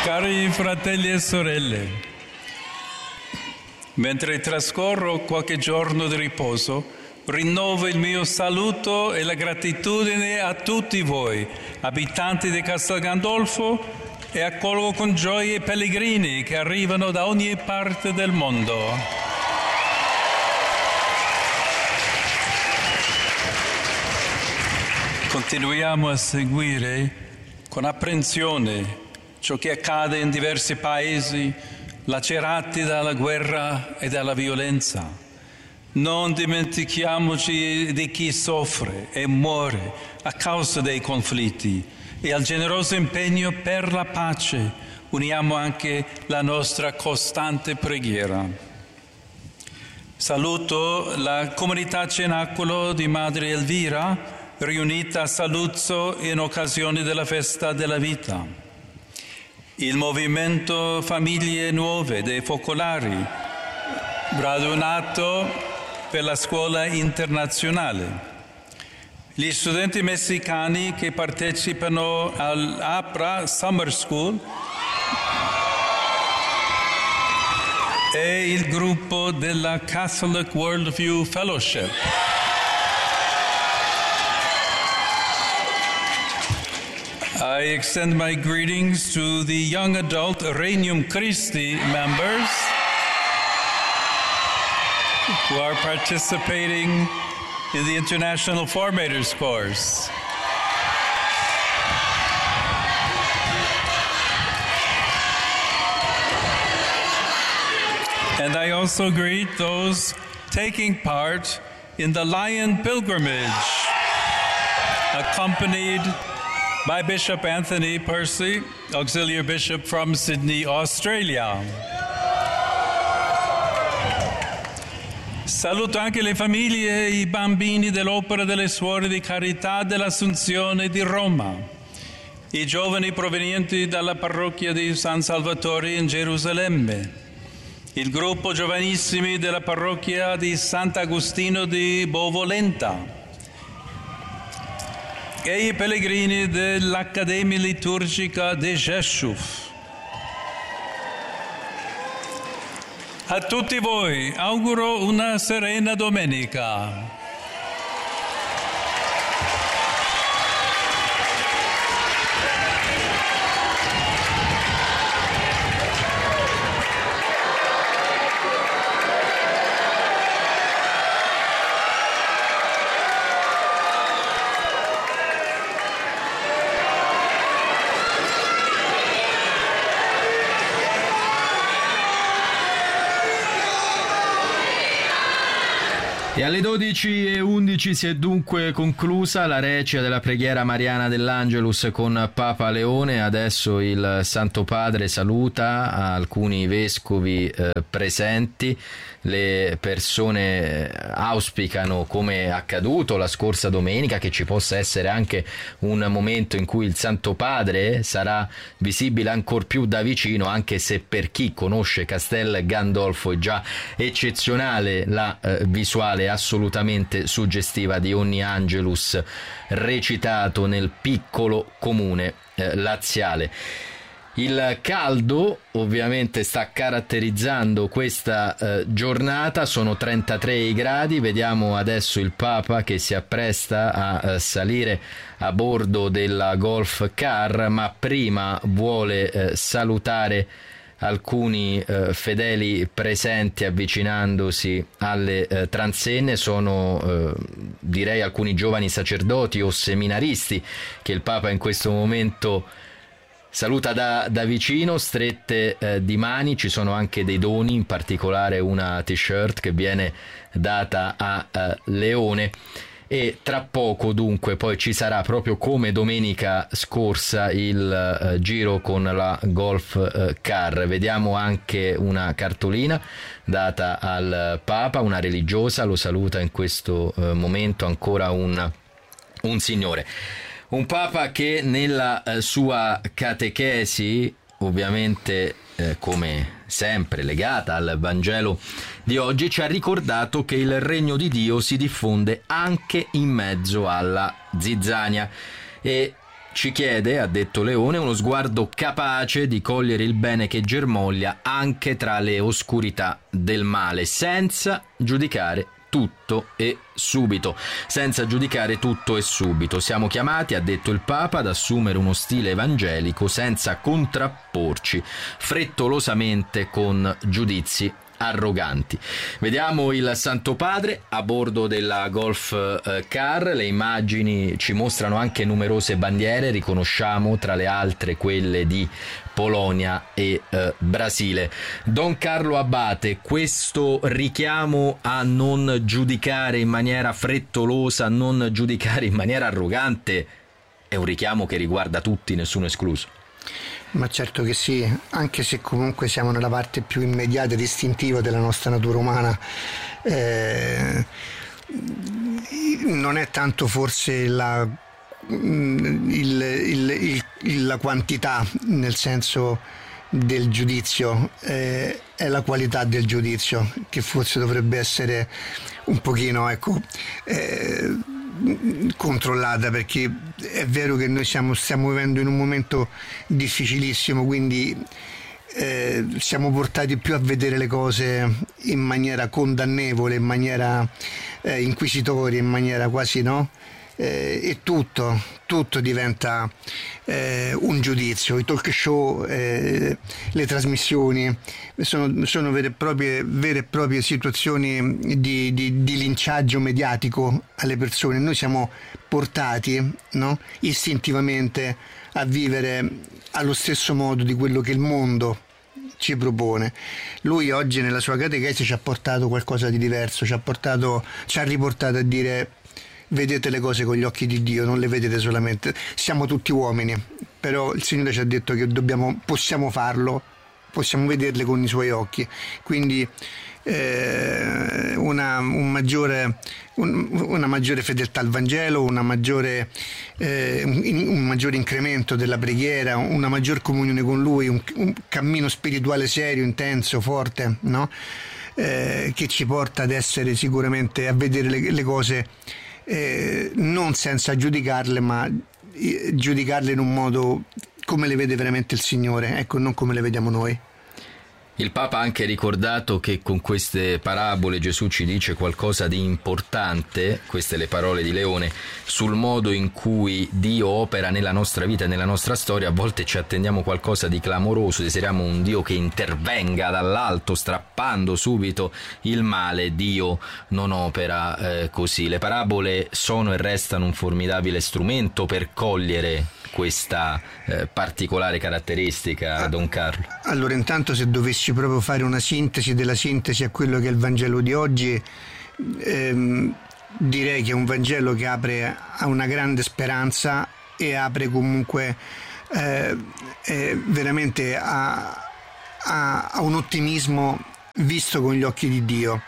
Cari fratelli e sorelle, mentre trascorro qualche giorno di riposo, rinnovo il mio saluto e la gratitudine a tutti voi, abitanti di Castel Gandolfo, e accolgo con gioia i pellegrini che arrivano da ogni parte del mondo. Continuiamo a seguire con apprensione ciò che accade in diversi paesi lacerati dalla guerra e dalla violenza. Non dimentichiamoci di chi soffre e muore a causa dei conflitti e al generoso impegno per la pace uniamo anche la nostra costante preghiera. Saluto la comunità Cenacolo di Madre Elvira, riunita a Saluzzo in occasione della Festa della Vita. Il movimento Famiglie Nuove dei Focolari, radunato per la scuola internazionale. Gli studenti messicani che partecipano all'APRA Summer School e il gruppo della Catholic Worldview Fellowship. I extend my greetings to the young adult Regnum Christi members who are participating in the International Formators course. And I also greet those taking part in the Lion Pilgrimage, accompanied by Bishop Anthony Percy, Auxiliary Bishop from Sydney, Australia. Saluto anche le famiglie e i bambini dell'Opera delle Suore di Carità dell'Assunzione di Roma, i giovani provenienti dalla parrocchia di San Salvatore in Gerusalemme, il gruppo giovanissimi della parrocchia di Sant'Agostino di Bovolenta, e i pellegrini dell'Accademia Liturgica di Rzeszów. A tutti voi auguro una serena domenica. E alle 12:11 si è dunque conclusa la recia della preghiera mariana dell'Angelus con Papa Leone. Adesso il Santo Padre saluta alcuni vescovi presenti. Le persone auspicano, come accaduto la scorsa domenica, che ci possa essere anche un momento in cui il Santo Padre sarà visibile ancor più da vicino, anche se per chi conosce Castel Gandolfo è già eccezionale la visuale assolutamente suggestiva di ogni Angelus recitato nel piccolo comune laziale. Il caldo ovviamente sta caratterizzando questa giornata, sono 33 i gradi, vediamo adesso il Papa che si appresta a salire a bordo della Golf Car, ma prima vuole salutare alcuni fedeli presenti avvicinandosi alle transenne. Sono direi alcuni giovani sacerdoti o seminaristi che il Papa in questo momento saluta da vicino, strette di mani. Ci sono anche dei doni, in particolare una t-shirt che viene data a Leone. E tra poco dunque poi ci sarà, proprio come domenica scorsa, il giro con la Golf Car. Vediamo anche una cartolina data al Papa, una religiosa lo saluta in questo momento, ancora un signore. Un Papa che nella sua catechesi, ovviamente come sempre legata al Vangelo di oggi, ci ha ricordato che il regno di Dio si diffonde anche in mezzo alla zizzania, e ci chiede, ha detto Leone, uno sguardo capace di cogliere il bene che germoglia anche tra le oscurità del male, senza giudicare tutto e subito. Senza giudicare tutto e subito. Siamo chiamati, ha detto il Papa, ad assumere uno stile evangelico senza contrapporci frettolosamente con giudizi arroganti. Vediamo il Santo Padre a bordo della Golf Car. Le immagini ci mostrano anche numerose bandiere, riconosciamo tra le altre quelle di Polonia e Brasile. Don Carlo Abbate, questo richiamo a non giudicare in maniera frettolosa, a non giudicare in maniera arrogante, è un richiamo che riguarda tutti, nessuno escluso. Ma certo che sì, anche se comunque siamo nella parte più immediata ed istintiva della nostra natura umana. Non è tanto forse la quantità, nel senso del giudizio, è la qualità del giudizio che forse dovrebbe essere un pochino, controllata, perché è vero che noi stiamo vivendo in un momento difficilissimo, quindi siamo portati più a vedere le cose in maniera condannevole, in maniera inquisitoria, in maniera quasi, no? E tutto diventa un giudizio. I talk show, le trasmissioni sono vere e proprie situazioni di linciaggio mediatico alle persone. Noi siamo portati, no? Istintivamente a vivere allo stesso modo di quello che il mondo ci propone. Lui oggi nella sua catechesi ci ha portato qualcosa di diverso, ci ha riportato a dire: vedete le cose con gli occhi di Dio, non le vedete solamente. Siamo tutti uomini, però il Signore ci ha detto che possiamo farlo, possiamo vederle con i Suoi occhi. Quindi una maggiore fedeltà al Vangelo, un maggiore incremento della preghiera, una maggior comunione con Lui, un cammino spirituale serio, intenso, forte, no? Che ci porta ad essere sicuramente, a vedere le cose non senza giudicarle, ma giudicarle in un modo come le vede veramente il Signore, ecco, non come le vediamo noi. Il Papa ha anche ricordato che con queste parabole Gesù ci dice qualcosa di importante, queste le parole di Leone, sul modo in cui Dio opera nella nostra vita e nella nostra storia. A volte ci attendiamo qualcosa di clamoroso, desideriamo un Dio che intervenga dall'alto strappando subito il male. Dio non opera così. Le parabole sono e restano un formidabile strumento per cogliere questa particolare caratteristica, Don Carlo. Allora, intanto, se dovessi proprio fare una sintesi della sintesi a quello che è il Vangelo di oggi, direi che è un Vangelo che apre a una grande speranza e apre comunque veramente a un ottimismo visto con gli occhi di Dio.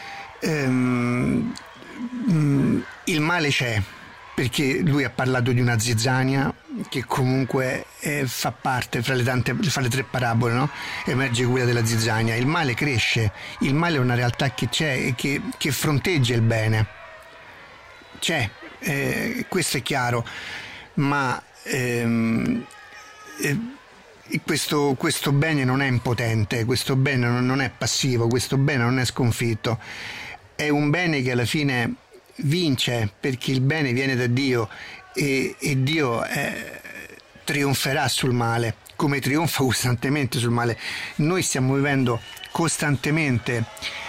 Il male c'è, perché lui ha parlato di una zizzania che comunque fa parte fra le tre parabole, no? Emerge quella della zizzania. Il male cresce, il male è una realtà che c'è e che fronteggia il bene. C'è, questo è chiaro, ma questo bene non è impotente, questo bene non è passivo, questo bene non è sconfitto. È un bene che alla fine vince, perché il bene viene da Dio e Dio trionferà sul male, come trionfa costantemente sul male. Noi stiamo vivendo costantemente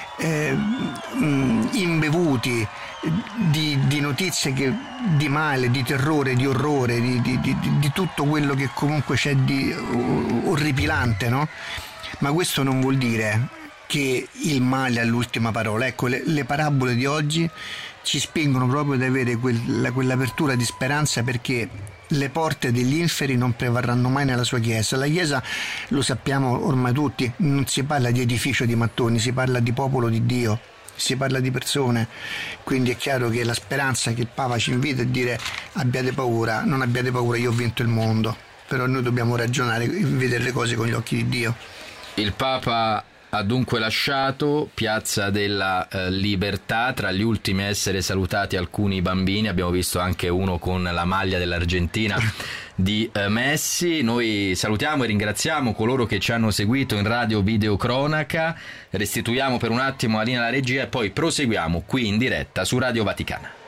imbevuti di notizie di male, di terrore, di orrore, di tutto quello che comunque c'è di orripilante, no? Ma questo non vuol dire che il male ha l'ultima parola. Ecco, le parabole di oggi ci spingono proprio ad avere quell'apertura di speranza, perché le porte degli inferi non prevarranno mai nella sua Chiesa. La Chiesa, lo sappiamo ormai tutti, non si parla di edificio di mattoni, si parla di popolo di Dio, si parla di persone. Quindi è chiaro che la speranza che il Papa ci invita è dire: abbiate paura, non abbiate paura, io ho vinto il mondo. Però noi dobbiamo ragionare e vedere le cose con gli occhi di Dio. Il Papa Ha dunque lasciato Piazza della Libertà, tra gli ultimi a essere salutati alcuni bambini, abbiamo visto anche uno con la maglia dell'Argentina di Messi. Noi salutiamo e ringraziamo coloro che ci hanno seguito in radio video cronaca, restituiamo per un attimo la linea alla regia e poi proseguiamo qui in diretta su Radio Vaticana.